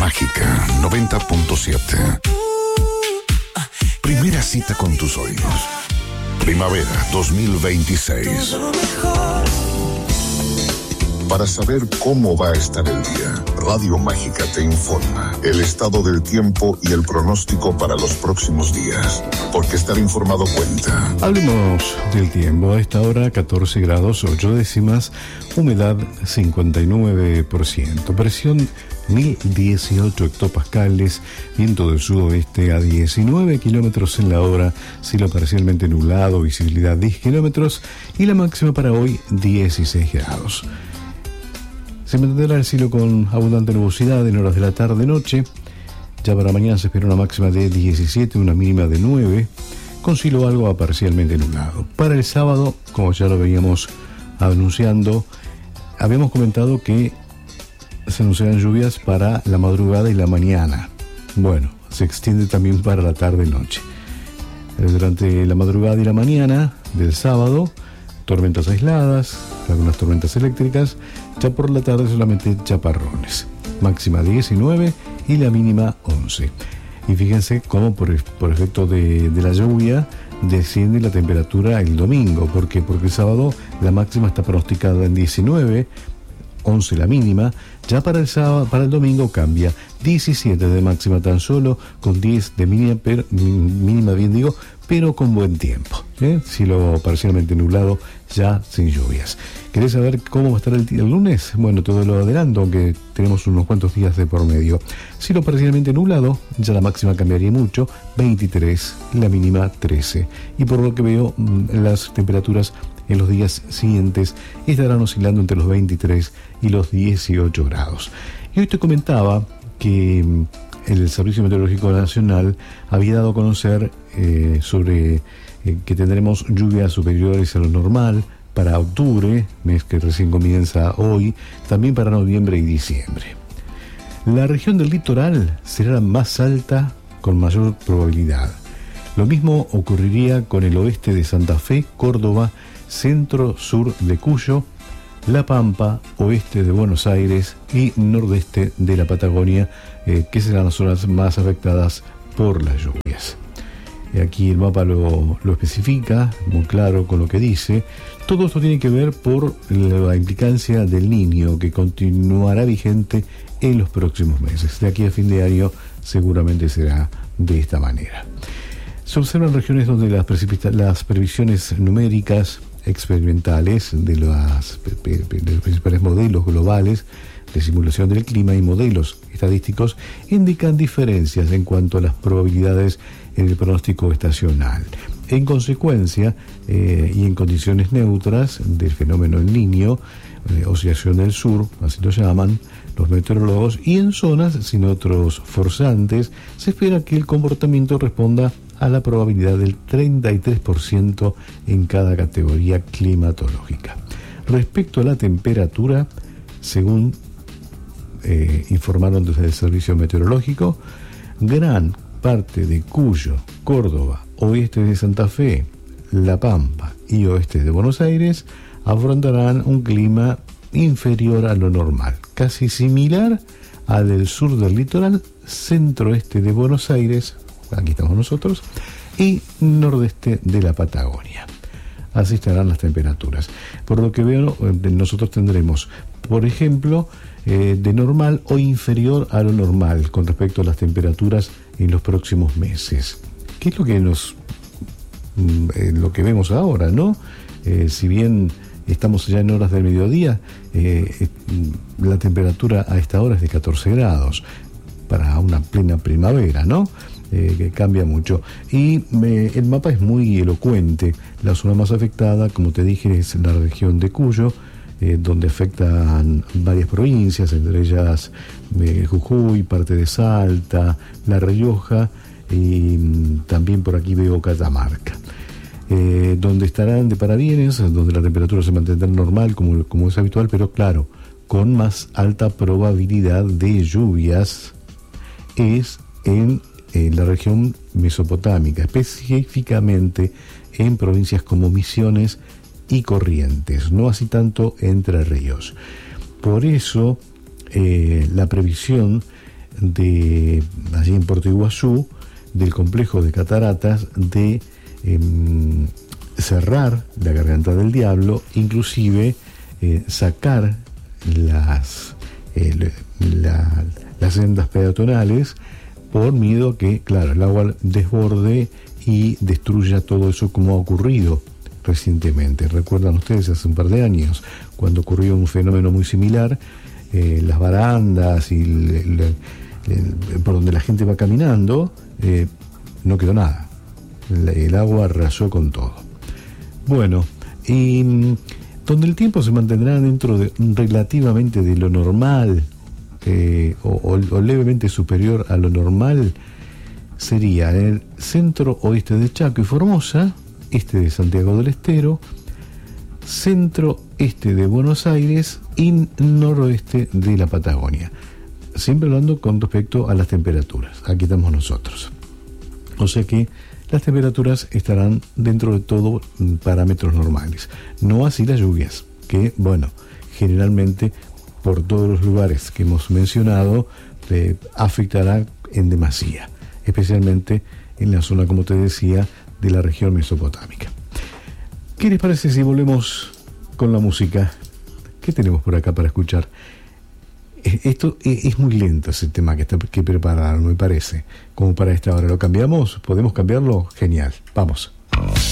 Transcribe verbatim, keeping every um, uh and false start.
Mágica noventa punto siete. Primera cita con tus oídos. Primavera dos mil veintiséis. Para saber cómo va a estar el día, Radio Mágica te informa el estado del tiempo y el pronóstico para los próximos días, porque estar informado cuenta. Hablemos del tiempo. A esta hora catorce grados ocho décimas, humedad cincuenta y nueve por ciento, presión mil dieciocho hectopascales, viento del sudoeste a diecinueve kilómetros en la hora, cielo parcialmente nublado, visibilidad diez kilómetros y la máxima para hoy dieciséis grados. Se mantendrá el cielo con abundante nubosidad en horas de la tarde-noche. Ya para mañana se espera una máxima de diecisiete, una mínima de nueve, con cielo algo parcialmente nublado. Para el sábado, como ya lo veníamos anunciando, habíamos comentado que se anunciaban lluvias para la madrugada y la mañana. Bueno, se extiende también para la tarde-noche. Durante la madrugada y la mañana del sábado, tormentas aisladas, algunas tormentas eléctricas. Ya por la tarde solamente chaparrones. Máxima diecinueve y la mínima once. Y fíjense cómo por, por efecto de, de la lluvia desciende la temperatura el domingo. ¿Por qué? Porque el sábado la máxima está pronosticada en diecinueve, once la mínima. Ya para el sábado, para el domingo cambia. diecisiete de máxima tan solo, con diez de mínima, pero, mínima bien digo, pero con buen tiempo. ¿eh? Cielo parcialmente nublado, ya sin lluvias. ¿Querés saber cómo va a estar el, el lunes? Bueno, todo lo adelanto, aunque tenemos unos cuantos días de por medio. Cielo parcialmente nublado, ya la máxima cambiaría mucho, veintitrés, la mínima trece. Y por lo que veo, las temperaturas en los días siguientes estarán oscilando entre los veintitrés y los dieciocho grados. Y hoy te comentaba que el Servicio Meteorológico Nacional había dado a conocer eh, sobre eh, que tendremos lluvias superiores a lo normal para octubre, mes que recién comienza hoy, también para noviembre y diciembre. La región del litoral será la más alta con mayor probabilidad. Lo mismo ocurriría con el oeste de Santa Fe, Córdoba, centro-sur de Cuyo, La Pampa, oeste de Buenos Aires y nordeste de la Patagonia, eh, que serán las zonas más afectadas por las lluvias. Aquí el mapa lo, lo especifica, muy claro con lo que dice. Todo esto tiene que ver por la implicancia del Niño, que continuará vigente en los próximos meses. De aquí a fin de año seguramente será de esta manera. Se observan regiones donde las, precipita- las previsiones numéricas experimentales de, las, de los principales modelos globales de simulación del clima y modelos estadísticos indican diferencias en cuanto a las probabilidades en el pronóstico estacional. En consecuencia, eh, y en condiciones neutras del fenómeno El Niño, eh, oscilación del sur, así lo llaman los meteorólogos, y en zonas sin otros forzantes, se espera que el comportamiento responda a la probabilidad del treinta y tres por ciento en cada categoría climatológica. Respecto a la temperatura, según eh, informaron desde el Servicio Meteorológico, gran parte de Cuyo, Córdoba, oeste de Santa Fe, La Pampa y oeste de Buenos Aires afrontarán un clima inferior a lo normal, casi similar al del sur del litoral, centro-este de Buenos Aires, aquí estamos nosotros, y nordeste de la Patagonia. Así estarán las temperaturas. Por lo que veo, nosotros tendremos, por ejemplo, eh, de normal o inferior a lo normal con respecto a las temperaturas en los próximos meses. ¿Qué es lo que nos eh, lo que vemos ahora, no? Eh, si bien estamos ya en horas del mediodía, eh, eh, la temperatura a esta hora es de catorce grados para una plena primavera, ¿no? Eh, que cambia mucho. Y eh, el mapa es muy elocuente. La zona más afectada, como te dije, es la región de Cuyo, eh, donde afectan varias provincias, entre ellas eh, Jujuy, parte de Salta, La Rioja y mm, también por aquí veo Catamarca. Eh, donde estarán de parabienes, donde la temperatura se mantendrá normal como, como es habitual, pero claro, con más alta probabilidad de lluvias es en en la región mesopotámica, específicamente en provincias como Misiones y Corrientes, no así tanto Entre Ríos. Por eso eh, la previsión de allí en Puerto Iguazú, del complejo de cataratas, de eh, cerrar la Garganta del Diablo, inclusive eh, sacar las, eh, la, las sendas peatonales, por miedo a que, claro, el agua desborde y destruya todo eso, como ha ocurrido recientemente. Recuerdan ustedes hace un par de años, cuando ocurrió un fenómeno muy similar, eh, las barandas y el, el, el, por donde la gente va caminando, eh, no quedó nada. El, el agua arrasó con todo. Bueno, y donde el tiempo se mantendrá dentro de relativamente de lo normal, eh, o, o, o levemente superior a lo normal, sería en el centro oeste de Chaco y Formosa, este de Santiago del Estero, centro este de Buenos Aires y noroeste de la Patagonia. Siempre hablando con respecto a las temperaturas. Aquí estamos nosotros. O sea que las temperaturas estarán dentro de todo parámetros normales. No así las lluvias, que, bueno, generalmente por todos los lugares que hemos mencionado, eh, afectará en demasía, especialmente en la zona, como te decía, de la región mesopotámica. ¿Qué les parece si volvemos con la música? ¿Qué tenemos por acá para escuchar? Esto es muy lento, ese tema que está que prepararon, me parece, como para esta hora. ¿Lo cambiamos? ¿Podemos cambiarlo? Genial, vamos.